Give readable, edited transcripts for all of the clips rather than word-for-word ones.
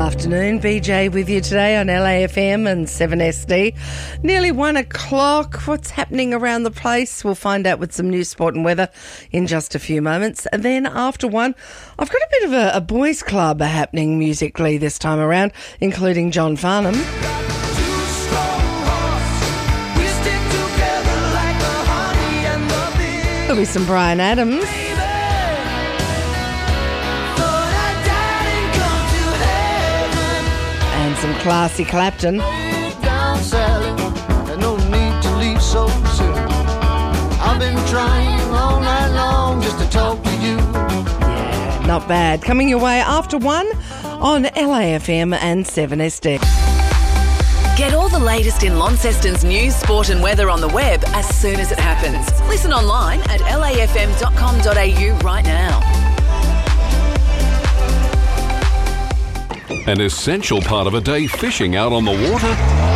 Afternoon, BJ with you today on LAFM and 7SD. Nearly 1 o'clock. What's happening around the place? We'll find out with some news, sport and weather in just a few moments. And then after 1, I've got a bit of a boys' club happening musically this time around, including John Farnham. There'll be some Bryan Adams. Some classy Clapton. Down, Sally, no need to leave so soon. I've been trying all night long just to talk to you. Yeah, not bad. Coming your way after 1 on LAFM and 7SD. Get all the latest in Launceston's news, sport and weather on the web as soon as it happens. Listen online at lafm.com.au right now. An essential part of a day fishing out on the water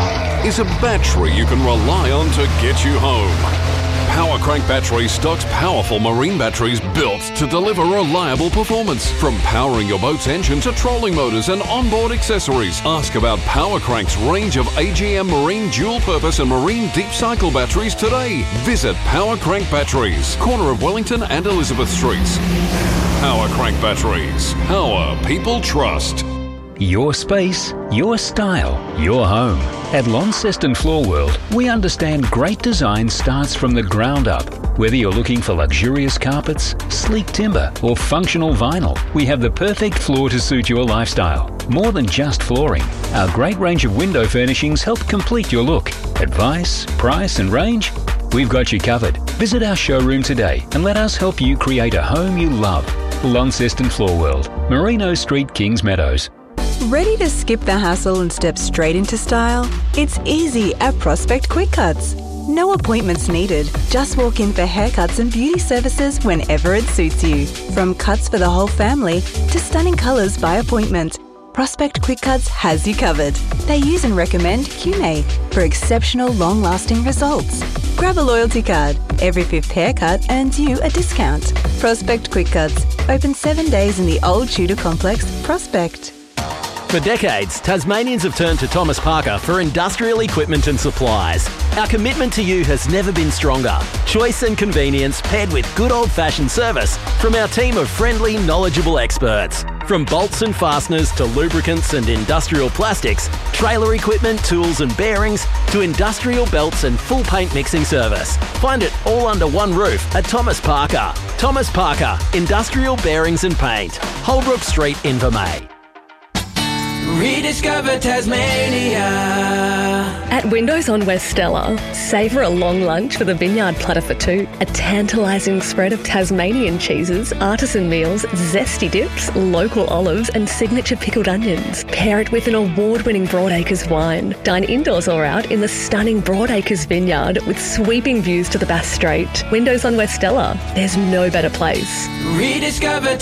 is a battery you can rely on to get you home. Power Crank Batteries stocks powerful marine batteries built to deliver reliable performance. From powering your boat's engine to trolling motors and onboard accessories, ask about Power Crank's range of AGM marine dual-purpose and marine deep cycle batteries today. Visit Power Crank Batteries, corner of Wellington and Elizabeth Streets. Power Crank Batteries. Power people trust. Your space, your style, your home. At Launceston Floor World, we understand great design starts from the ground up. Whether you're looking for luxurious carpets, sleek timber, or functional vinyl, we have the perfect floor to suit your lifestyle. More than just flooring, our great range of window furnishings help complete your look. Advice, price, and range? We've got you covered. Visit our showroom today and let us help you create a home you love. Launceston Floor World, Merino Street, Kings Meadows. Ready to skip the hassle and step straight into style? It's easy at Prospect Quick Cuts. No appointments needed. Just walk in for haircuts and beauty services whenever it suits you. From cuts for the whole family to stunning colours by appointment, Prospect Quick Cuts has you covered. They use and recommend QMA for exceptional long-lasting results. Grab a loyalty card. Every 5th haircut earns you a discount. Prospect Quick Cuts. Open 7 days in the Old Tudor Complex, Prospect. For decades, Tasmanians have turned to Thomas Parker for industrial equipment and supplies. Our commitment to you has never been stronger. Choice and convenience paired with good old-fashioned service from our team of friendly, knowledgeable experts. From bolts and fasteners to lubricants and industrial plastics, trailer equipment, tools and bearings, to industrial belts and full paint mixing service. Find it all under one roof at Thomas Parker. Thomas Parker, Industrial Bearings and Paint. Holbrook Street, Invermay. Rediscover Tasmania. At Windows on West Stella, savour a long lunch with a vineyard platter for 2. A tantalising spread of Tasmanian cheeses, artisan meals, zesty dips, local olives and signature pickled onions. Pair it with an award-winning Broadacres wine. Dine indoors or out in the stunning Broadacres vineyard with sweeping views to the Bass Strait. Windows on West Stella. There's no better place. Rediscover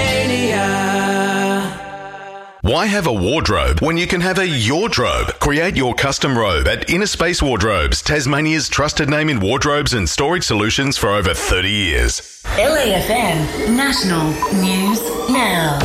Tasmania. Why have a wardrobe when you can have a Yourdrobe? Create your custom robe at Inner Space Wardrobes, Tasmania's trusted name in wardrobes and storage solutions for over 30 years. LAFM National News Now.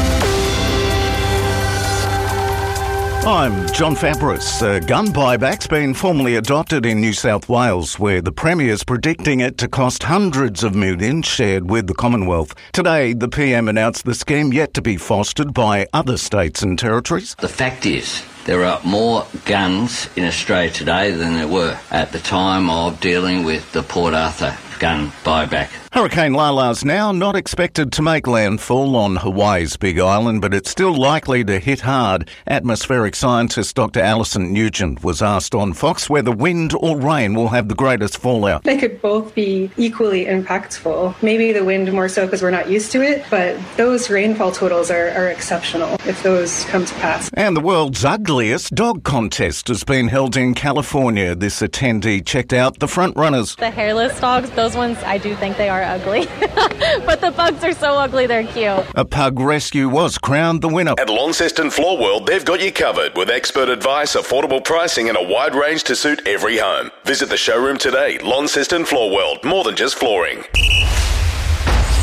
I'm John Fabris. Gun buyback's been formally adopted in New South Wales, where the Premier's predicting it to cost hundreds of millions shared with the Commonwealth. Today, the PM announced the scheme yet to be fostered by other states and territories. The fact is, there are more guns in Australia today than there were at the time of dealing with the Port Arthur gun buyback. Hurricane Lala's now not expected to make landfall on Hawaii's Big Island, but it's still likely to hit hard. Atmospheric scientist Dr. Alison Nugent was asked on Fox whether wind or rain will have the greatest fallout. They could both be equally impactful. Maybe the wind more so because we're not used to it, but those rainfall totals are exceptional if those come to pass. And the world's ugliest dog contest has been held in California. This attendee checked out the front runners. The hairless dogs, those ones, I do think they are ugly. But the pugs are so ugly, they're cute. A pug rescue was crowned the winner. At Launceston Floor World, they've got you covered with expert advice, affordable pricing and a wide range to suit every home. Visit the showroom today. Launceston Floor World, more than just flooring.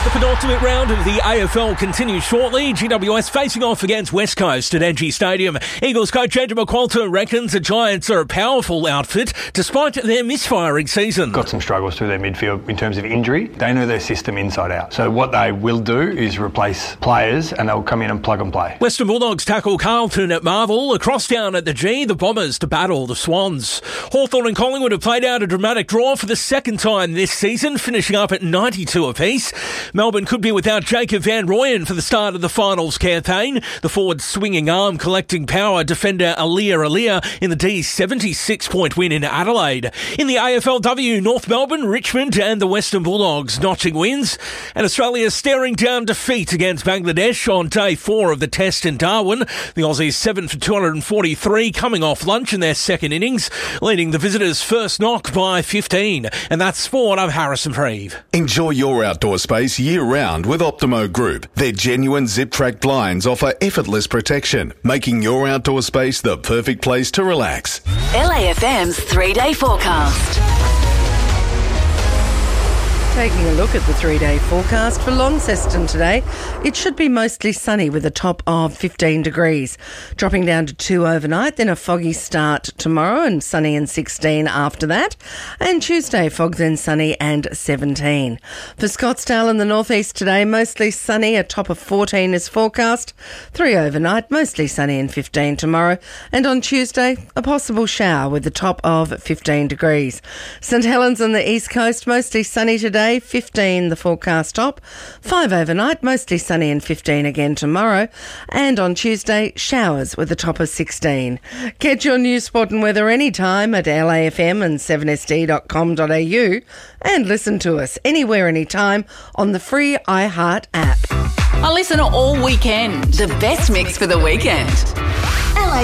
The penultimate round of the AFL continues shortly. GWS facing off against West Coast at NG Stadium. Eagles coach Andrew McQualter reckons the Giants are a powerful outfit despite their misfiring season. Got some struggles through their midfield in terms of injury. They know their system inside out. So what they will do is replace players and they'll come in and plug and play. Western Bulldogs tackle Carlton at Marvel. Across down at the G, the Bombers to battle the Swans. Hawthorn and Collingwood have played out a dramatic draw for the second time this season, finishing up at 92 apiece. Melbourne could be without Jacob Van Rooyen for the start of the finals campaign. The forward swinging arm collecting power defender Alia in the D's 76-point win in Adelaide. In the AFLW, North Melbourne, Richmond and the Western Bulldogs notching wins. And Australia staring down defeat against Bangladesh on day 4 of the test in Darwin. The Aussies 7 for 243 coming off lunch in their second innings, leading the visitors' first knock by 15. And that's sport. I'm Harrison Preeve. Enjoy your outdoor space year-round with Optimo Group. Their genuine zip-track blinds offer effortless protection, making your outdoor space the perfect place to relax. LAFM's 3-day forecast. Taking a look at the 3-day forecast for Launceston today, it should be mostly sunny with a top of 15 degrees, dropping down to 2 overnight, then a foggy start tomorrow and sunny and 16 after that, and Tuesday fog then sunny and 17. For Scottsdale in the northeast today, mostly sunny, a top of 14 is forecast, 3 overnight, mostly sunny and 15 tomorrow, and on Tuesday a possible shower with a top of 15 degrees. St Helens on the east coast, mostly sunny today, 15 the forecast top, 5 overnight, mostly sunny and 15 again tomorrow, and on Tuesday showers with a top of 16. Get your news, sport and weather anytime at LAFM and 7sd.com.au and listen to us anywhere, anytime on the free iHeart app. I listen all weekend. The best mix for the weekend.